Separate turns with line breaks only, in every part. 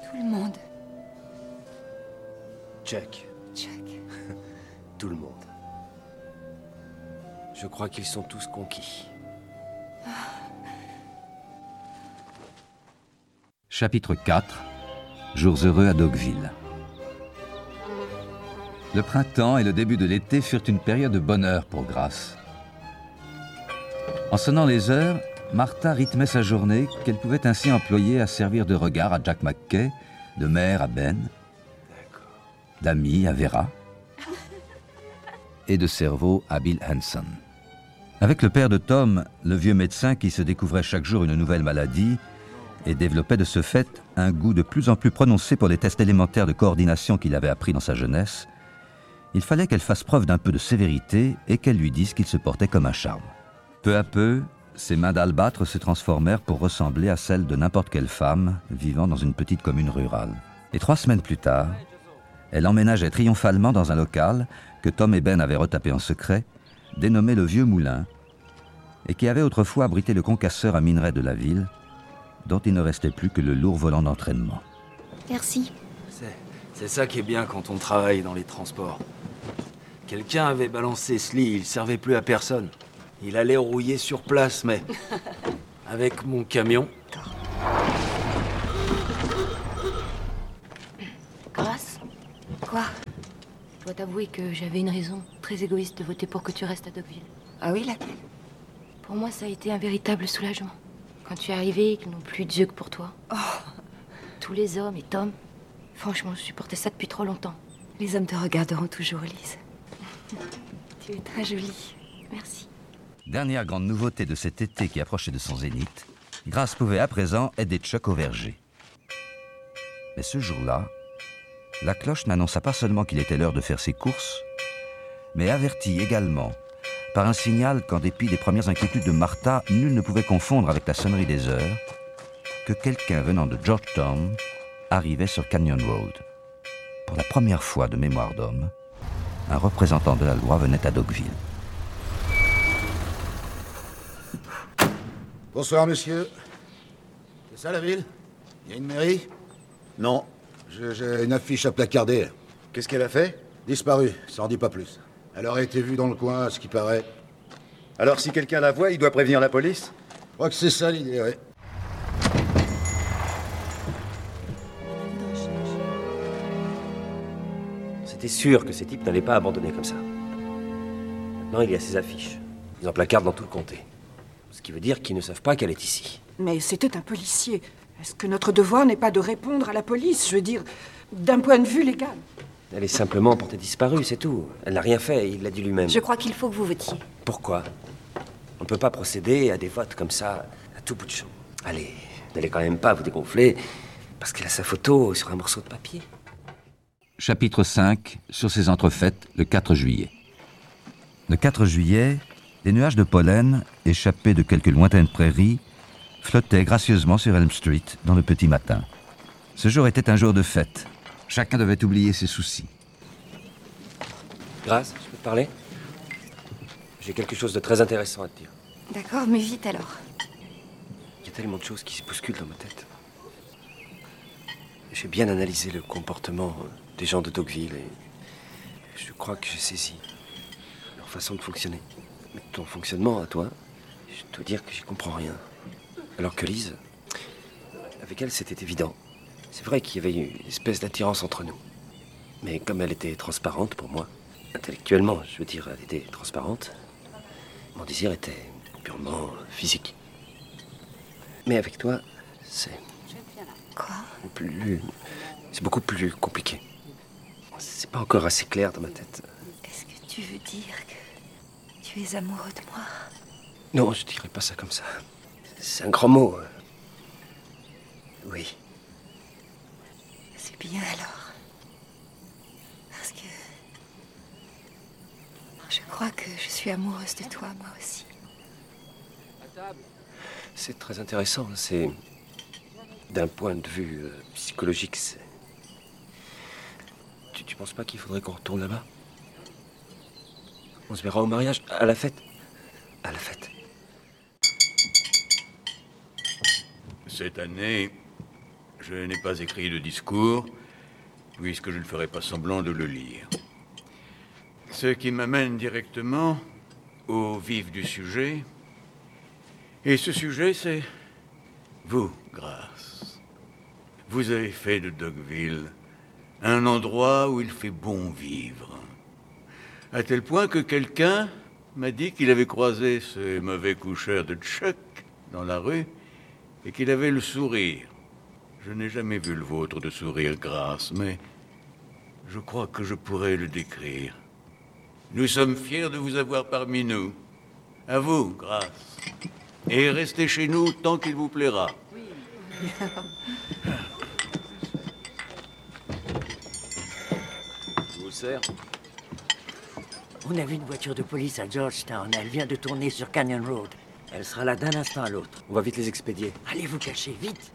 Tout le monde.
Chuck.
Chuck.
Tout le monde. Je crois qu'ils sont tous conquis.
Chapitre 4. Jours heureux à Dogville. Le printemps et le début de l'été furent une période de bonheur pour Grace. En sonnant les heures, Martha rythmait sa journée qu'elle pouvait ainsi employer à servir de regard à Jack McKay, de mère à Ben, d'ami à Vera et de cerveau à Bill Hanson. Avec le père de Tom, le vieux médecin qui se découvrait chaque jour une nouvelle maladie et développait de ce fait un goût de plus en plus prononcé pour les tests élémentaires de coordination qu'il avait appris dans sa jeunesse, il fallait qu'elle fasse preuve d'un peu de sévérité et qu'elle lui dise qu'il se portait comme un charme. Peu à peu, ses mains d'albâtre se transformèrent pour ressembler à celles de n'importe quelle femme vivant dans une petite commune rurale. Et 3 semaines plus tard, elle emménageait triomphalement dans un local que Tom et Ben avaient retapé en secret, dénommé le Vieux Moulin, et qui avait autrefois abrité le concasseur à minerai de la ville, dont il ne restait plus que le lourd volant d'entraînement.
Merci.
C'est ça qui est bien quand on travaille dans les transports. Quelqu'un avait balancé Slee, il servait plus à personne. Il allait rouiller sur place, mais... avec mon camion...
Grace? Quoi? Je dois t'avouer que j'avais une raison très égoïste de voter pour que tu restes à Dogville. Ah oui, laquelle? Pour moi, ça a été un véritable soulagement. Quand tu es arrivé et qu'ils n'ont plus Dieu que pour toi. Oh. Tous les hommes et Tom, franchement, je supportais ça depuis trop longtemps. Les hommes te regarderont toujours, Lise. Tu es très jolie. Merci.
Dernière grande nouveauté de cet été qui approchait de son zénith, Grace pouvait à présent aider Chuck au verger. Mais ce jour-là, la cloche n'annonça pas seulement qu'il était l'heure de faire ses courses, mais avertit également, par un signal qu'en dépit des premières inquiétudes de Martha, nul ne pouvait confondre avec la sonnerie des heures, que quelqu'un venant de Georgetown arrivait sur Canyon Road. Pour la première fois de mémoire d'homme, un représentant de la loi venait à Dogville.
Bonsoir, monsieur. C'est ça, la ville? Il y a une mairie? Non. J'ai une affiche à placarder.
Qu'est-ce qu'elle a fait?
Disparue, ça en dit pas plus. Elle aurait été vue dans le coin, à ce qui paraît.
Alors si quelqu'un la voit, il doit prévenir la police?
Je crois que c'est ça l'idée, ouais.
C'était sûr que ces types n'allaient pas abandonner comme ça. Maintenant, il y a ces affiches. Ils en placardent dans tout le comté. Ce qui veut dire qu'ils ne savent pas qu'elle est ici.
Mais c'était un policier. Est-ce que notre devoir n'est pas de répondre à la police? Je veux dire, d'un point de vue légal.
Elle est simplement portée disparue, c'est tout. Elle n'a rien fait, il l'a dit lui-même.
Je crois qu'il faut que vous votiez.
Pourquoi? On ne peut pas procéder à des votes comme ça, à tout bout de champ. Allez, n'allez quand même pas vous dégonfler, parce qu'elle a sa photo sur un morceau de papier.
Chapitre 5, sur ces entrefaites, le 4 juillet. Le 4 juillet, les nuages de pollen, échappés de quelques lointaines prairies, flottaient gracieusement sur Elm Street dans le petit matin. Ce jour était un jour de fête. Chacun devait oublier ses soucis.
Grace, je peux te parler? J'ai quelque chose de très intéressant à te dire.
D'accord, mais vite alors.
Il y a tellement de choses qui se bousculent dans ma tête. J'ai bien analysé le comportement des gens de Dogville et je crois que j'ai saisi leur façon de fonctionner. Mais ton fonctionnement à toi, je dois dire que j'y comprends rien. Alors que Lise, avec elle, c'était évident. C'est vrai qu'il y avait une espèce d'attirance entre nous. Mais comme elle était transparente pour moi, intellectuellement, je veux dire, elle était transparente, mon désir était purement physique. Mais avec toi, c'est...
Quoi?
C'est beaucoup plus compliqué. C'est pas encore assez clair dans ma tête.
Est-ce que tu veux dire que tu es amoureux de moi?
Non, je dirais pas ça comme ça. C'est un grand mot. Oui.
C'est bien alors. Parce que... je crois que je suis amoureuse de toi, moi aussi.
C'est très intéressant. C'est... d'un point de vue psychologique, c'est... Tu penses pas qu'il faudrait qu'on retourne là-bas? On se verra au mariage, à la fête. À la fête.
Cette année, je n'ai pas écrit de discours, puisque je ne ferai pas semblant de le lire. Ce qui m'amène directement au vif du sujet. Et ce sujet, c'est vous, Grace. Vous avez fait de Dogville un endroit où il fait bon vivre. À tel point que quelqu'un m'a dit qu'il avait croisé ce mauvais coucheur de Chuck dans la rue et qu'il avait le sourire. Je n'ai jamais vu le vôtre de sourire, Grace, mais je crois que je pourrais le décrire. Nous sommes fiers de vous avoir parmi nous. À vous, Grace. Et restez chez nous tant qu'il vous plaira.
Je vous le sers.
On a vu une voiture de police à Georgetown. Elle vient de tourner sur Canyon Road. Elle sera là d'un instant à l'autre.
On va vite les expédier.
Allez vous cacher, vite.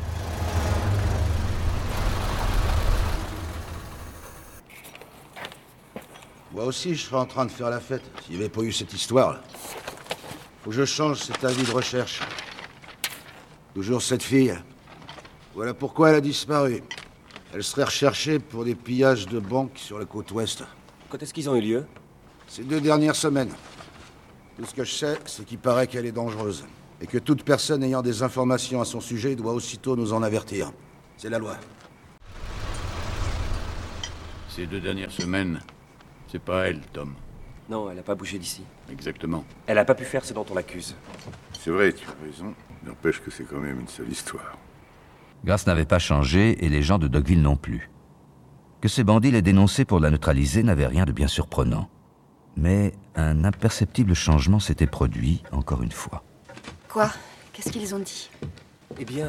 Moi aussi, je serais en train de faire la fête, s'il n'y avait pas eu cette histoire-là. Faut que je change cet avis de recherche. Toujours cette fille. Voilà pourquoi elle a disparu. Elle serait recherchée pour des pillages de banques sur la côte ouest.
Quand est-ce qu'ils ont eu lieu?
Ces 2 dernières semaines. Tout ce que je sais, c'est qu'il paraît qu'elle est dangereuse. Et que toute personne ayant des informations à son sujet doit aussitôt nous en avertir. C'est la loi.
Ces 2 dernières semaines, c'est pas elle, Tom.
Non, elle n'a pas bougé d'ici.
Exactement.
Elle n'a pas pu faire ce dont on l'accuse.
C'est vrai, tu as raison. N'empêche que c'est quand même une sale histoire.
Grace n'avait pas changé et les gens de Dogville non plus. Que ces bandits l'aient dénoncé pour la neutraliser n'avait rien de bien surprenant. Mais un imperceptible changement s'était produit, encore une fois.
Quoi? Qu'est-ce qu'ils ont dit?
Eh bien...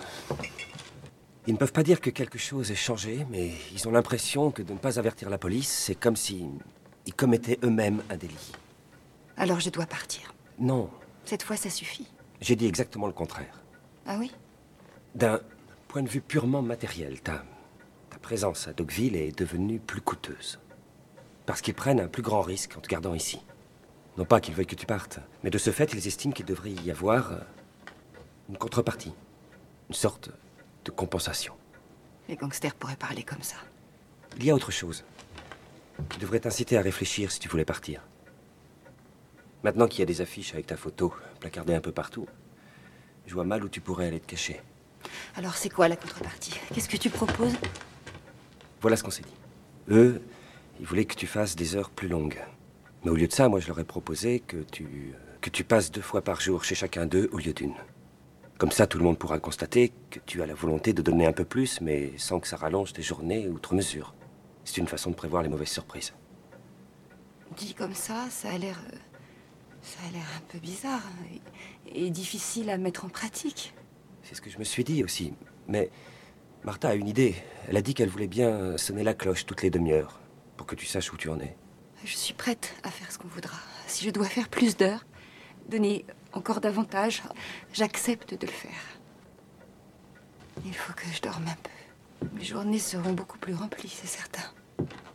ils ne peuvent pas dire que quelque chose ait changé, mais ils ont l'impression que de ne pas avertir la police, c'est comme si... ils commettaient eux-mêmes un délit.
Alors je dois partir.
Non,
Cette fois, ça suffit.
j'ai dit exactement le contraire.
Ah oui?
D'un point de vue purement matériel, ta présence à Dogville est devenue plus coûteuse. Parce qu'ils prennent un plus grand risque en te gardant ici. Non pas qu'ils veuillent que tu partes, mais de ce fait, ils estiment qu'il devrait y avoir une contrepartie. Une sorte de compensation.
Les gangsters pourraient parler comme ça.
Il y a autre chose qui devrait t'inciter à réfléchir si tu voulais partir. Maintenant qu'il y a des affiches avec ta photo placardées un peu partout, je vois mal où tu pourrais aller te cacher.
Alors c'est quoi la contrepartie? Qu'est-ce que tu proposes?
Voilà ce qu'on s'est dit. Eux, ils voulaient que tu fasses des heures plus longues. Mais au lieu de ça, moi je leur ai proposé que tu passes 2 fois par jour chez chacun d'eux au lieu d'une. Comme ça, tout le monde pourra constater que tu as la volonté de donner un peu plus, mais sans que ça rallonge tes journées outre mesure. C'est une façon de prévoir les mauvaises surprises.
Dit comme ça a l'air... ça a l'air un peu bizarre et difficile à mettre en pratique.
C'est ce que je me suis dit aussi. Mais Martha a une idée. Elle a dit qu'elle voulait bien sonner la cloche toutes les demi-heures, pour que tu saches où tu en es.
Je suis prête à faire ce qu'on voudra. Si je dois faire plus d'heures, donner encore davantage, j'accepte de le faire. Il faut que je dorme un peu. Mes journées seront beaucoup plus remplies, c'est certain.